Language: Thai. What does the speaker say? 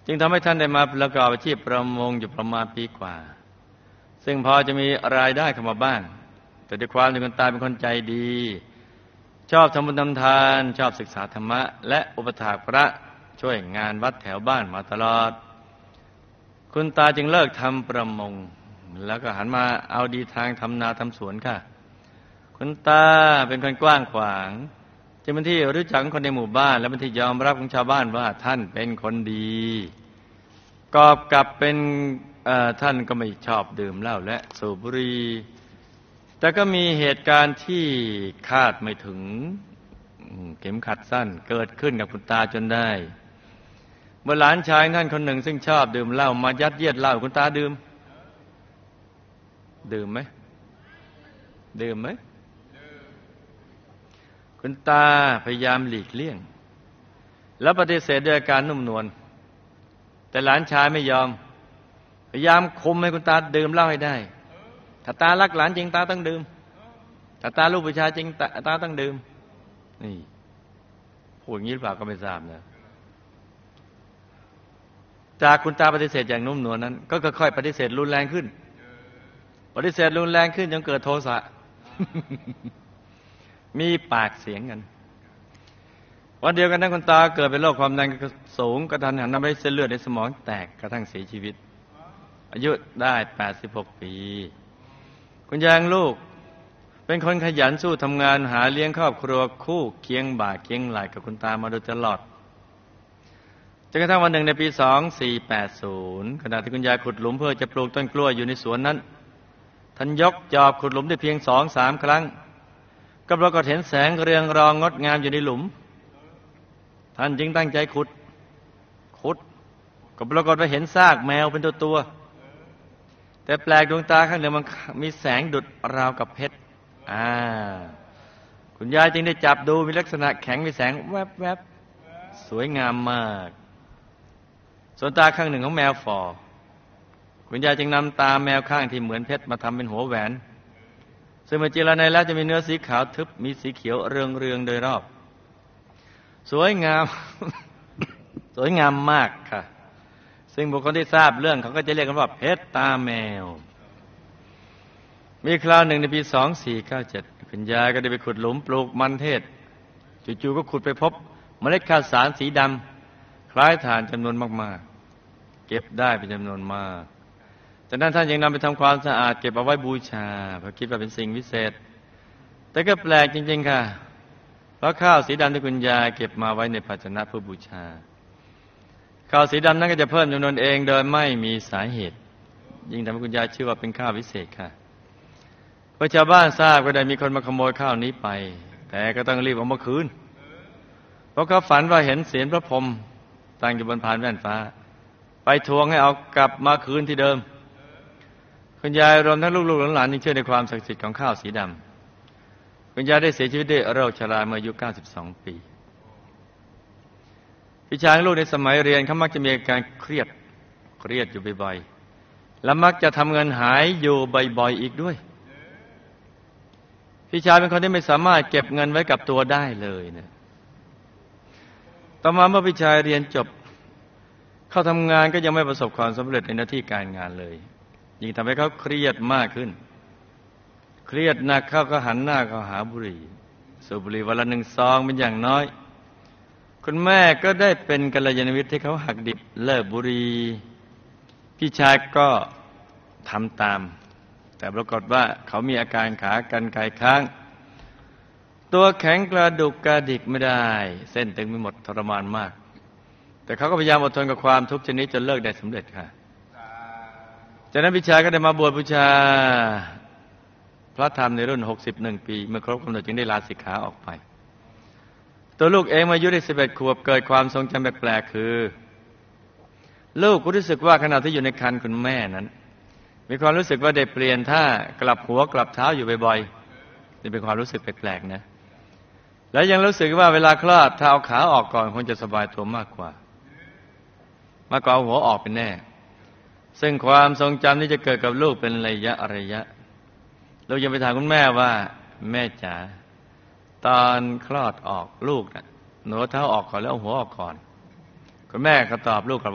จึงทำให้ท่านได้มาประกอบอาชีพประมงอยู่ประมาณปีกว่าซึ่งพอจะมีรายได้เข้ามาบ้างแต่ด้วยความที่คุณตาเป็นคนใจดีชอบทำบุญทำทานชอบศึกษาธรรมะและอุปถากพระช่วยงานวัดแถวบ้านมาตลอดคุณตาจึงเลิกทำประมงแล้วก็หันมาเอาดีทางทำนาทำสวนค่ะคุณตาเป็นคนกว้างขวางจะเป็นที่รู้จักของคนในหมู่บ้านและเป็นที่ยอมรับของชาวบ้านว่าท่านเป็นคนดีกอบกับเป็นท่านก็ไม่ชอบดื่มเหล้าและสูบบุหรี่แต่ก็มีเหตุการณ์ที่คาดไม่ถึงเข็มขัดสั้นเกิดขึ้นกับคุณตาจนได้เมื่อหลานชายท่านคนหนึ่งซึ่งชอบดื่มเหล้ามายัดเยียดเหล้าคุณตาดื่มไหมคุณตาพยายามหลีกเลี่ยงแล้วปฏิเสธด้วยอาการนุ่มนวลแต่หลานชายไม่ยอมพยายามคุมให้คุณตาดื่มเหล้าให้ได้ถ้าตารักหลานจริงตาต้องดื่มถ้าตาลูกผู้ชายจริงตาต้องดื่มนี่พูดอย่างนี้หรือเปล่าก็ไม่ทราบนะจากคุณตาปฏิเสธอย่างนุ่มนวลนั้นก็ค่อยๆปฏิเสธรุนแรงขึ้นจนเกิดโทสะ มีปากเสียงกันวันเดียวกันนั้นคุณตาเกิดเป็นโรคความดันสูงกระทันหันทำให้เส้นเลือดในสมองแตกกระทั่งเสียชีวิตอายุได้86ปีคุณยายลูกเป็นคนขยันสู้ทำงานหาเลี้ยงครอบครัวคู่เคียงบ่าเคียงไหล่กับคุณตามาโดยตลอดจนกระทั่งวันหนึ่งในปี2480ขณะที่คุณยายขุดหลุมเพื่อจะปลูกต้นกล้วยอยู่ในสวนนั้นท่านยกจอบขุดหลุมได้เพียง 2-3 ครั้งก็ปรากฏเห็นแสงเรืองรองงดงามอยู่ในหลุมท่านจึงตั้งใจขุดก็ปรากฏว่าเห็นซากแมวเป็นตัวแต่แปลกดวงตาข้างหนึ่งมันมีแสงดุจราวกับเพชรคุณยายจึงได้จับดูมีลักษณะแข็งมีแสงแวบๆสวยงามมากส่วนตาข้างหนึ่งของแมวฝ่อคุณยายจึงนำตาแมวข้างที่เหมือนเพชรมาทำเป็นหัวแหวนซึ่งเมื่อจิรนัยแล้วจะมีเนื้อสีขาวทึบมีสีเขียวเรืองโดยรอบสวยงาม สวยงามมากค่ะซึ่งบุคคลที่ทราบเรื่องเขาก็จะเรียกกันว่าเพชรตาแมวมีคราวหนึ่งในปี2497คุณยายก็ได้ไปขุดหลุมปลูกมันเทศจู่ๆก็ขุดไปพบเมล็ดข้าวสารสีดำคล้ายถ่านจำนวนมากๆเก็บได้เป็นจำนวนมากจากนั้นท่านยังนำไปทำความสะอาดเก็บเอาไว้บูชาเพราะคิดว่าเป็นสิ่งวิเศษแต่ก็แปลกจริงๆค่ะเพราะข้าวสีดำที่คุณยายเก็บมาไว้ในภาชนะเพื่อบูชาข้าวสีดำนั้นก็จะเพิ่มจำนวนเองโดยไม่มีสาเหตุยิ่งทำให้คุณยายเชื่อว่าเป็นข้าววิเศษค่ะพอชาวบ้านทราบก็ได้มีคนมาขโมยข้าวนี้ไปแต่ก็ต้องรีบเอามาคืนเพราะเขาฝันว่าเห็นเสียนพระพรหมตั้งอยู่บนพานแว่นฟ้าไปทวงให้เอากลับมาคืนที่เดิมคุณยายรวมทั้งลูกๆหลานๆที่เชื่อในความศักดิ์สิทธิ์ของข้าวสีดำคุณยายได้เสียชีวิตด้วยโรคชราเมื่ออายุ92 ปีพี่ชายลูกในสมัยเรียนเขามักจะมีอาการเครียดอยู่บ่อยๆและมักจะทำเงินหายอยู่บ่อยๆอีกด้วยพี่ชายเป็นคนที่ไม่สามารถเก็บเงินไว้กับตัวได้เลยนะต่อมาเมื่อพี่ชายเรียนจบเข้าทำงานก็ยังไม่ประสบความสำเร็จในหน้าที่การงานเลยยิ่งทำให้เขาเครียดมากขึ้นเครียดหนักเขาก็หันหน้าเข้าหาบุหรี่สูบบุหรี่วันละ1 ซองเป็นอย่างน้อยคุณแม่ก็ได้เป็นกัลยาณมิตรที่เขาหักดิบเลิกบุหรี่พี่ชายก็ทำตามแต่ปรากฏว่าเขามีอาการขากรรไกรค้างตัวแข็งกระดุกกระดิกไม่ได้เส้นตึงไปหมดทรมานมากแต่เขาก็พยายามอดทนกับความทุกข์ชนิดจนเลิกได้สำเร็จค่ะจากนั้นพี่ชายก็ได้มาบวชบูชาพระธรรมในรุ่น61 ปีเมื่อครบกำหนดจึงได้ลาสิกขาออกไปตัวลูกเองอายุได้11 ขวบเกิดความทรงจำแปลกๆคือลูกรู้สึกว่าขณะที่อยู่ในครรภ์คุณแม่นั้นมีความรู้สึกว่าได้เปลี่ยนท่ากลับหัวกลับเท้าอยู่บ่อยๆนี่เป็นความรู้สึกแปลกๆนะและยังรู้สึกว่าเวลาคลอดถ้าเอาขาออกก่อนคงจะสบายตัวมากกว่าเอาหัวออกเป็นแน่ซึ่งความทรงจำนี้จะเกิดกับลูกเป็นระยะลูกยังไปถามคุณแม่ว่าแม่จ๋าตอนคลอดออกลูกน่ะหนูเท้าออกก่อนแล้วเอาหัวออกก่อนคุณแม่ก็ตอบลูกกลับ